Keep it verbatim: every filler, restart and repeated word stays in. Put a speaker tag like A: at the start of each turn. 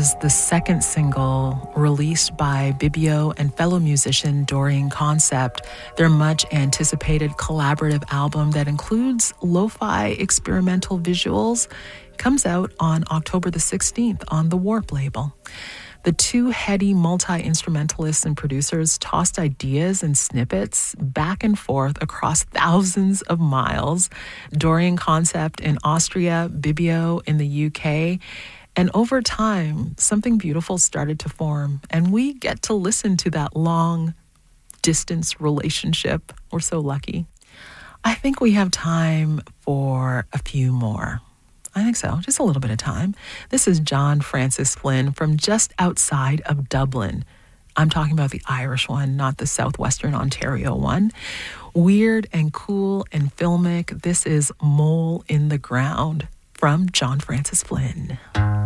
A: was the second single released by Bibio and fellow musician Dorian Concept, their much anticipated collaborative album that includes lo-fi experimental visuals. Comes out on October the sixteenth on the Warp label. The two heady multi-instrumentalists and producers tossed ideas and snippets back and forth across thousands of miles. Dorian Concept in Austria, Bibio in the U K. And over time, something beautiful started to form. And we get to listen to that long-distance relationship. We're so lucky. I think we have time for a few more. I think so. Just a little bit of time. This is John Francis Flynn from just outside of Dublin. I'm talking about the Irish one, not the southwestern Ontario one. Weird and cool and filmic. This is Mole in the Ground from John Francis Flynn.